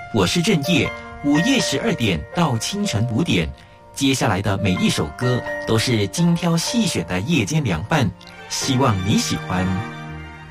我是正业，午夜12点到清晨5点，接下来的每一首歌都是精挑细选的夜间凉拌，希望你喜欢。